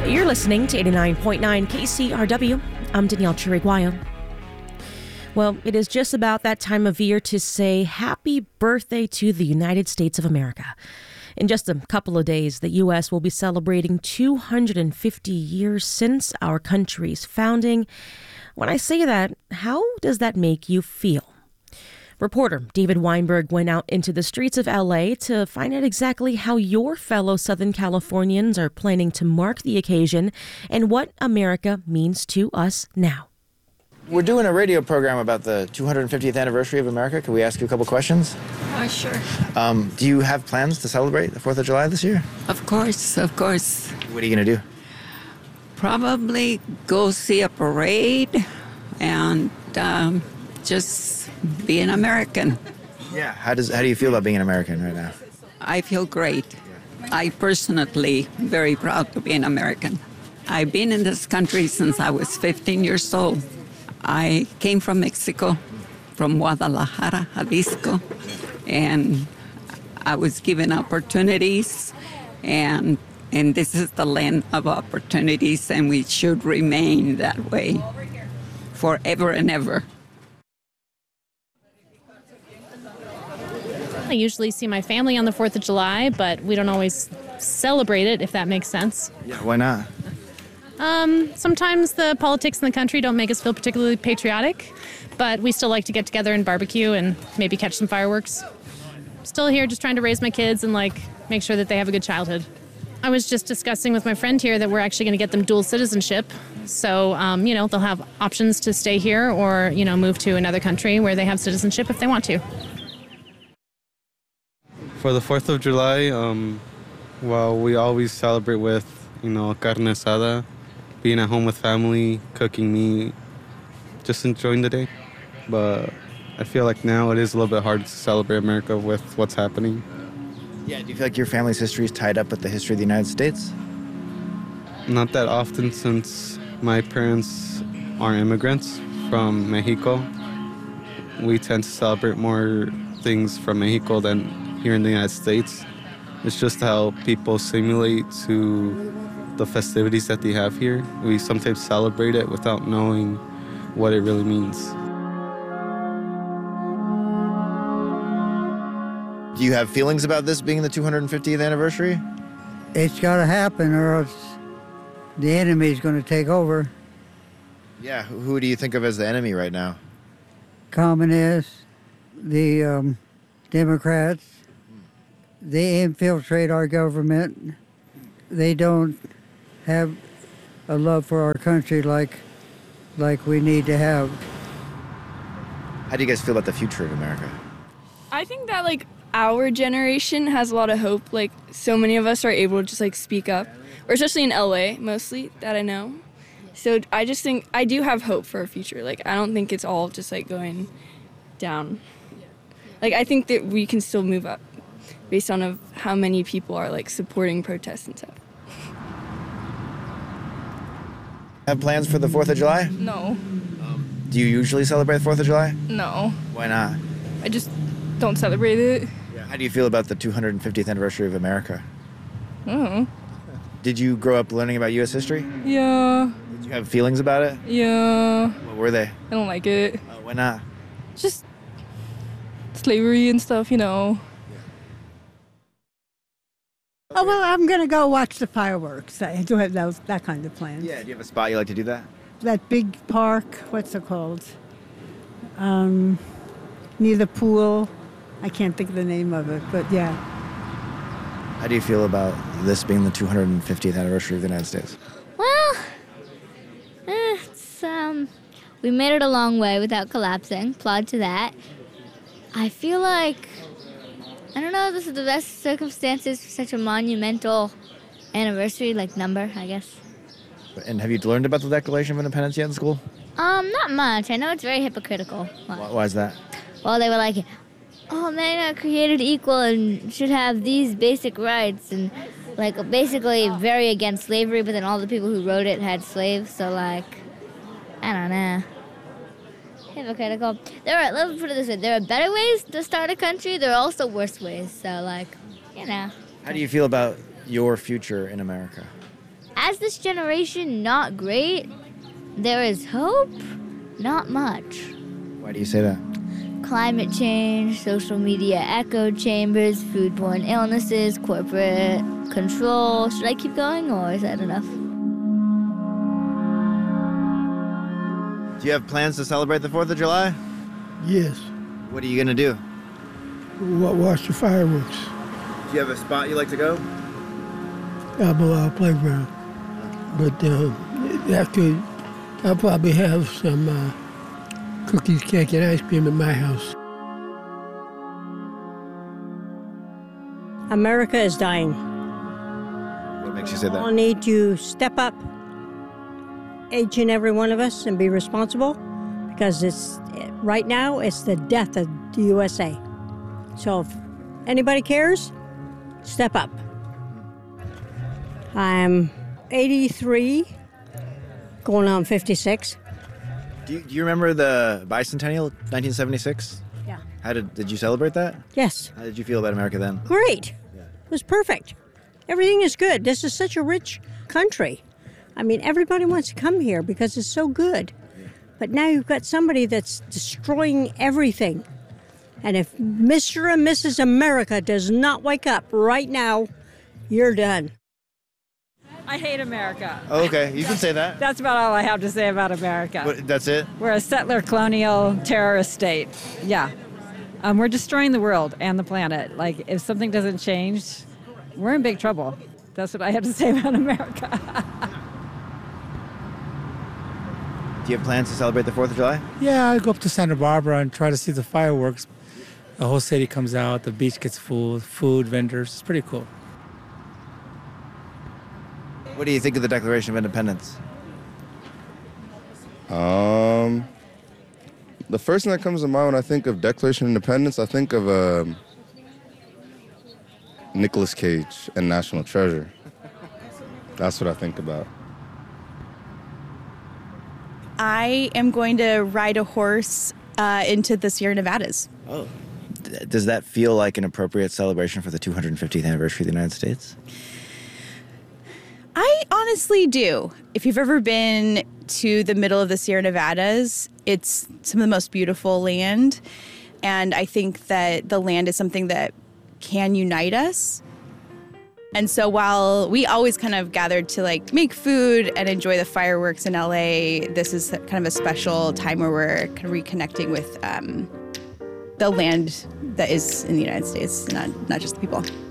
You're listening to 89.9 KCRW. I'm Danielle Chiriguayo. Well, it is just about that time of year to say happy birthday to the United States of America. In just a couple of days, the U.S. will be celebrating 250 years since our country's founding. When I say that, how does that make you feel? Reporter David Weinberg went out into the streets of L.A. to find out exactly how your fellow Southern Californians are planning to mark the occasion and what America means to us now. We're doing a radio program about the 250th anniversary of America. Can we ask you a couple questions? Sure. Do you have plans to celebrate the 4th of July this year? Of course. What are you going to do? Probably go see a parade and just be an American. Yeah. How do you feel about being an American right now? I feel great. I personally very proud to be an American. I've been in this country since I was 15 years old. I came from Mexico, from Guadalajara, Jalisco, and I was given opportunities, and this is the land of opportunities, and we should remain that way forever and ever. I usually see my family on the 4th of July, but we don't always celebrate it, if that makes sense. Yeah, why not? Sometimes the politics in the country don't make us feel particularly patriotic, but we still like to get together and barbecue and maybe catch some fireworks. Still here just trying to raise my kids and make sure that they have a good childhood. I was just discussing with my friend here that we're actually going to get them dual citizenship. So, they'll have options to stay here or, move to another country where they have citizenship if they want to. For the 4th of July, we always celebrate with, carne asada, being at home with family, cooking meat, just enjoying the day. But I feel like now it is a little bit hard to celebrate America with what's happening. Yeah, do you feel like your family's history is tied up with the history of the United States? Not that often, since my parents are immigrants from Mexico. We tend to celebrate more things from Mexico than here in the United States. It's just how people simulate to the festivities that they have here. We sometimes celebrate it without knowing what it really means. Do you have feelings about this being the 250th anniversary? It's got to happen or else the enemy's going to take over. Yeah, who do you think of as the enemy right now? Communists, the Democrats. They infiltrate our government. They don't have a love for our country like we need to have. How do you guys feel about the future of America? I think that our generation has a lot of hope. So many of us are able to just speak up, or especially in LA mostly that I know. So I just think I do have hope for our future. I don't think it's all just going down. I think that we can still move up based on of how many people are supporting protests and stuff. Have plans for the 4th of July? No. Do you usually celebrate the 4th of July? No. Why not? I just don't celebrate it. Yeah. How do you feel about the 250th anniversary of America? I don't know. Did you grow up learning about U.S. history? Yeah. Did you have feelings about it? Yeah. What were they? I don't like it. Why not? Just slavery and stuff, Oh, well, I'm going to go watch the fireworks. I do have that kind of plans. Yeah, do you have a spot you like to do that? That big park, what's it called? Near the pool. I can't think of the name of it, but yeah. How do you feel about this being the 250th anniversary of the United States? Well, we made it a long way without collapsing. Applaud to that. I feel like, I don't know if this is the best circumstances for such a monumental anniversary, number, I guess. And have you learned about the Declaration of Independence yet in school? Not much. I know it's very hypocritical. Why is that? Well, they were like, oh, men are created equal and should have these basic rights, and basically very against slavery, but then all the people who wrote it had slaves, so I don't know. Hypocritical. Let me put it this way, there are better ways to start a country, there are also worse ways, so How do you feel about your future in America? I has this generation not great? There is hope? Not much. Why do you say that? Climate change, social media echo chambers, foodborne illnesses, corporate control. Should I keep going, or is that enough? Do you have plans to celebrate the 4th of July? Yes. What are you going to do? Watch the fireworks. Do you have a spot you like to go? Balboa Playground. But after, I'll probably have some cookies, cake, and ice cream at my house. America is dying. What makes you say We all that? need to step up, each and every one of us, and be responsible, because right now it's the death of the USA. So if anybody cares, step up. I'm 83, going on 56. Do you remember the bicentennial, 1976? Yeah. Did you celebrate that? Yes. How did you feel about America then? Great. It was perfect. Everything is good. This is such a rich country. I mean, everybody wants to come here because it's so good. But now you've got somebody that's destroying everything. And if Mr. and Mrs. America does not wake up right now, you're done. I hate America. Oh, okay, you can say that. That's about all I have to say about America. That's it? We're a settler colonial terrorist state. Yeah. We're destroying the world and the planet. Like, if something doesn't change, we're in big trouble. That's what I have to say about America. Do you have plans to celebrate the 4th of July? Yeah, I go up to Santa Barbara and try to see the fireworks. The whole city comes out, the beach gets full, food, vendors. It's pretty cool. What do you think of the Declaration of Independence? The first thing that comes to mind when I think of Declaration of Independence, I think of Nicolas Cage and National Treasure. That's what I think about. I am going to ride a horse into the Sierra Nevadas. Oh. Does that feel like an appropriate celebration for the 250th anniversary of the United States? I honestly do. If you've ever been to the middle of the Sierra Nevadas, it's some of the most beautiful land. And I think that the land is something that can unite us. And so while we always kind of gathered to like make food and enjoy the fireworks in LA, this is kind of a special time where we're kind of reconnecting with the land that is in the United States, not just the people.